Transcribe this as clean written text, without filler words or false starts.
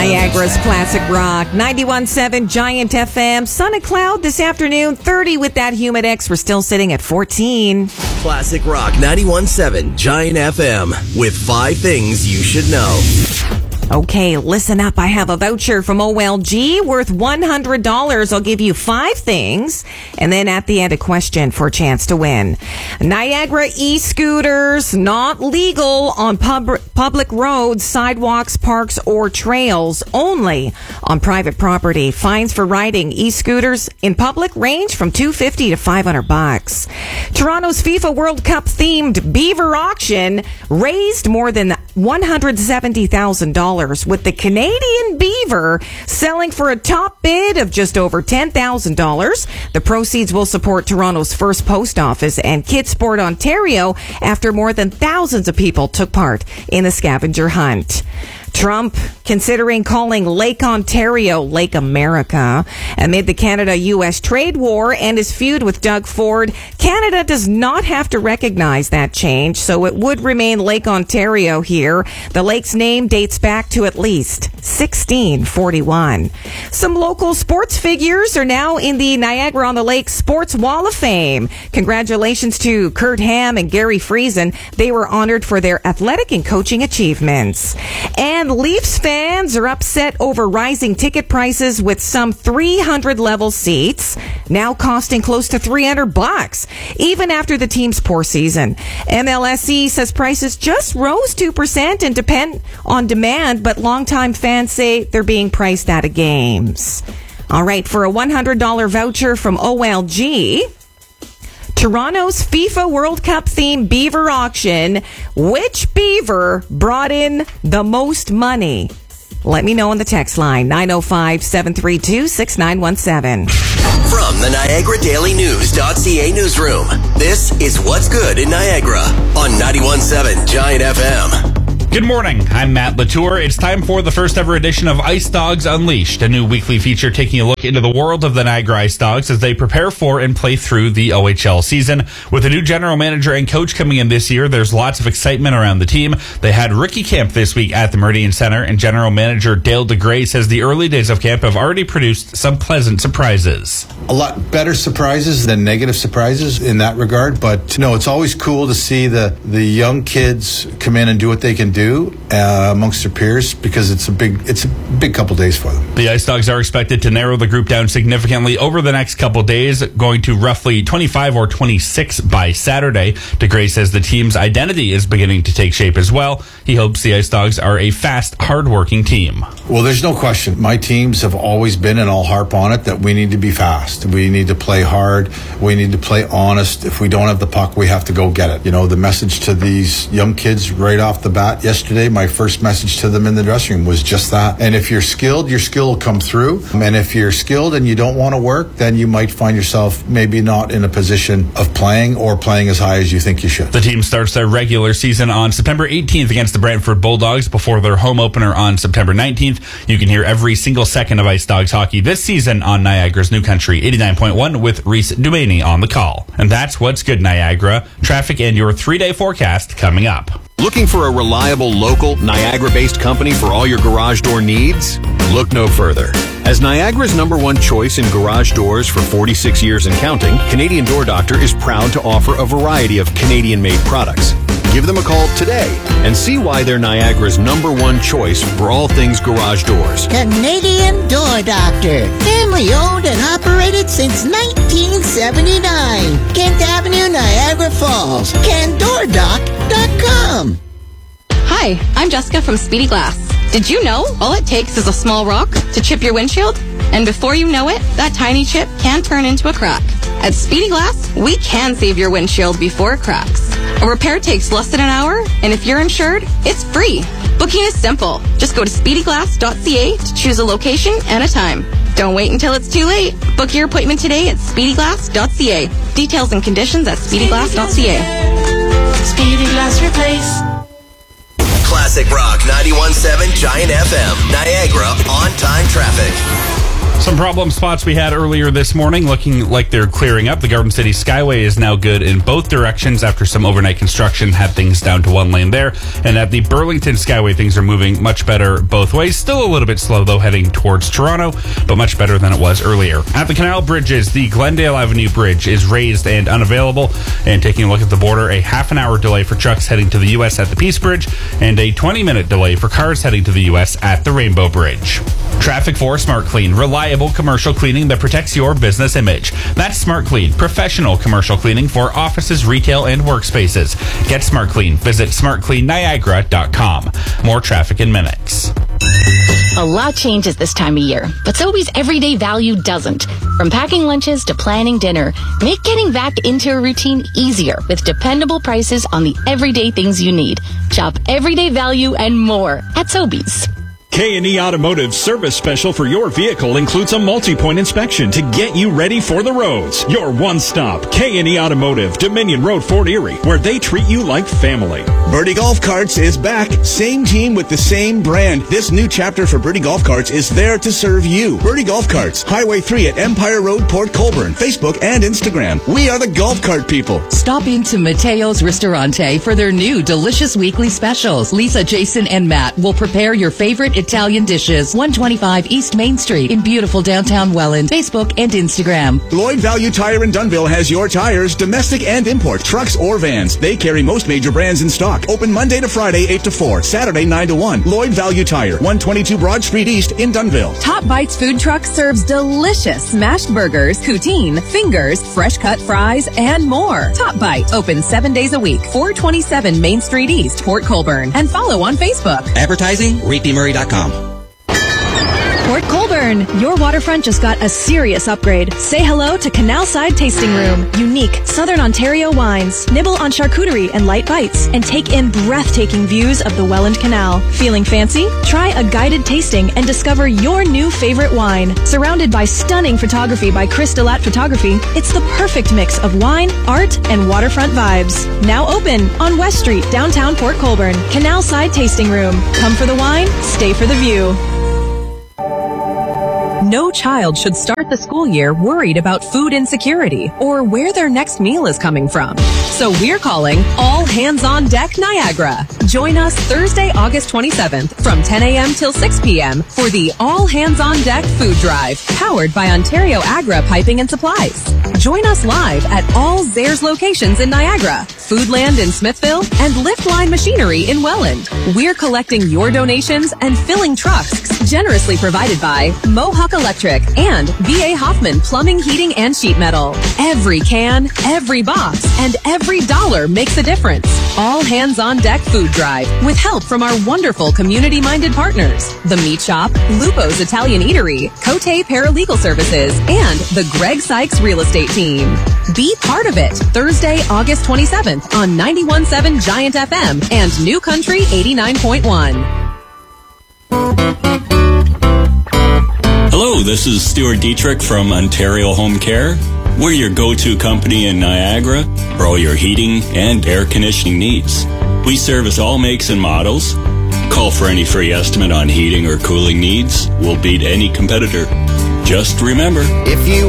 Niagara's Classic Rock, 91.7 Giant FM. Sun and cloud this afternoon, 30 with that humid X. We're still sitting at 14. Classic Rock 91.7 Giant FM with 5 things you should know. Okay, listen up. I have a voucher from OLG worth $100. I'll give you 5 things. And then at the end, a question for a chance to win. Niagara e-scooters not legal on public roads, sidewalks, parks, or trails. Only on private property. Fines for riding e-scooters in public range from $250 to $500. Toronto's FIFA World Cup themed beaver auction raised more than $170,000. With the Canadian beaver selling for a top bid of just over $10,000. The proceeds will support Toronto's first post office and Kids Sport Ontario after more than thousands of people took part in the scavenger hunt. Trump considering calling Lake Ontario Lake America amid the Canada-U.S. trade war and his feud with Doug Ford. Canada does not have to recognize that change, so it would remain Lake Ontario here. The lake's name dates back to at least 1641. Some local sports figures are now in the Niagara-on-the-Lake Sports Wall of Fame. Congratulations to Kurt Ham and Gary Friesen. They were honored for their athletic and coaching achievements. And Leafs fans are upset over rising ticket prices with some 300 level seats now costing close to $300, even after the team's poor season. MLSE says prices just rose 2% and depend on demand, but longtime fans say they're being priced out of games. All right, for a $100 voucher from OLG, Toronto's FIFA World Cup themed beaver auction. Which beaver brought in the most money? Let me know on the text line, 905-732-6917. From the Niagara Daily News.ca newsroom, this is What's Good in Niagara on 91.7 Giant FM. Good morning, I'm Matt Latour. It's time for the first ever edition of Ice Dogs Unleashed, a new weekly feature taking a look into the world of the Niagara Ice Dogs as they prepare for and play through the OHL season. With a new general manager and coach coming in this year, there's lots of excitement around the team. They had rookie camp this week at the Meridian Center, and general manager Dale DeGray says the early days of camp have already produced some pleasant surprises. A lot better surprises than negative surprises in that regard, but no, it's always cool to see the young kids come in and do what they can do amongst their peers, because it's a big couple days for them. The Ice Dogs are expected to narrow the group down significantly over the next couple days, going to roughly 25 or 26 by Saturday. DeGray says the team's identity is beginning to take shape as well. He hopes the Ice Dogs are a fast, hard-working team. Well, there's no question. My teams have always been, and I'll harp on it, that we need to be fast. We need to play hard. We need to play honest. If we don't have the puck, we have to go get it. You know, the message to these young kids right off the bat yesterday, my first message to them in the dressing room was just that. And if you're skilled, your skill will come through. And if you're skilled and you don't want to work, then you might find yourself maybe not in a position of playing or playing as high as you think you should. The team starts their regular season on September 18th against the Brantford Bulldogs before their home opener on September 19th. You can hear every single second of Ice Dogs hockey this season on Niagara's New Country 89.1 with Reese Dumaney on the call. And that's What's Good Niagara. Traffic and your 3-day forecast coming up. Looking for a reliable, local, Niagara-based company for all your garage door needs? Look no further. As Niagara's #1 choice in garage doors for 46 years and counting, Canadian Door Doctor is proud to offer a variety of Canadian-made products. Give them a call today and see why they're Niagara's #1 choice for all things garage doors. Canadian Door Doctor. Family owned and operated since 1979. Kent Avenue, Niagara Falls. CanDoorDoc.com. Hi, I'm Jessica from Speedy Glass. Did you know all it takes is a small rock to chip your windshield? And before you know it, that tiny chip can turn into a crack. At Speedy Glass, we can save your windshield before it cracks. A repair takes less than an hour, and if you're insured, it's free. Booking is simple. Just go to speedyglass.ca to choose a location and a time. Don't wait until it's too late. Book your appointment today at speedyglass.ca. Details and conditions at speedyglass.ca. Speedy Glass Replace. Classic Rock 91.7 Giant FM. Niagara on-time traffic. Some problem spots we had earlier this morning looking like they're clearing up. The Garden City Skyway is now good in both directions after some overnight construction had things down to one lane there. And at the Burlington Skyway, things are moving much better both ways. Still a little bit slow, though, heading towards Toronto, but much better than it was earlier. At the Canal Bridges, the Glendale Avenue Bridge is raised and unavailable. And taking a look at the border, a half-an-hour delay for trucks heading to the U.S. at the Peace Bridge and a 20-minute delay for cars heading to the U.S. at the Rainbow Bridge. Traffic for Smart Clean, reliable commercial cleaning that protects your business image. That's Smart Clean, professional commercial cleaning for offices, retail, and workspaces. Get Smart Clean. Visit smartcleanniagara.com. More traffic in minutes. A lot changes this time of year, but Sobeys everyday value doesn't. From packing lunches to planning dinner, make getting back into a routine easier with dependable prices on the everyday things you need. Shop everyday value and more at Sobeys. K&E Automotive service special for your vehicle includes a multi-point inspection to get you ready for the roads. Your one-stop K&E Automotive, Dominion Road, Fort Erie, where they treat you like family. Birdie Golf Carts is back. Same team with the same brand. This new chapter for Birdie Golf Carts is there to serve you. Birdie Golf Carts, Highway 3 at Empire Road, Port Colborne, Facebook and Instagram. We are the golf cart people. Stop into Matteo's Ristorante for their new delicious weekly specials. Lisa, Jason, and Matt will prepare your favorite Italian dishes. 125 East Main Street in beautiful downtown Welland. Facebook and Instagram. Lloyd Value Tire in Dunnville has your tires, domestic and import, trucks or vans. They carry most major brands in stock. Open Monday to Friday 8 to 4, Saturday 9 to 1. Lloyd Value Tire, 122 Broad Street East in Dunnville. Top Bites Food Truck serves delicious smashed burgers, poutine, fingers, fresh cut fries, and more. Top Bite, open 7 days a week, 427 Main Street East, Port Colborne, and follow on Facebook. Advertising, ReedBMurray.com. Port Colborne, your waterfront just got a serious upgrade. Say hello to Canalside Tasting Room. Unique Southern Ontario wines. Nibble on charcuterie and light bites and take in breathtaking views of the Welland Canal. Feeling fancy? Try a guided tasting and discover your new favorite wine. Surrounded by stunning photography by Chris Delat Photography, it's the perfect mix of wine, art, and waterfront vibes. Now open on West Street, downtown Port Colborne. Canalside Tasting Room. Come for the wine, stay for the view. No child should start the school year worried about food insecurity or where their next meal is coming from. So we're calling All Hands on Deck Niagara. Join us Thursday, August 27th from 10 a.m. till 6 p.m. for the All Hands on Deck Food Drive, powered by Ontario Agra Piping and Supplies. Join us live at all Zehrs locations in Niagara, Foodland in Smithville, and Liftline Machinery in Welland. We're collecting your donations and filling trucks generously provided by Mohawk Electric and V.A. Hoffman Plumbing, Heating, and Sheet Metal. Every can, every box, and every dollar makes a difference. All Hands on Deck Food Drive with help from our wonderful community-minded partners, The Meat Shop, Lupo's Italian Eatery, Cote Paralegal Services, and the Greg Sykes Real Estate Team. Be part of it Thursday, August 27th on 91.7 Giant FM and New Country 89.1. Hello, this is Stuart Dietrich from Ontario Home Care. We're your go-to company in Niagara for all your heating and air conditioning needs. We service all makes and models. Call for any free estimate on heating or cooling needs. We'll beat any competitor. Just remember, if you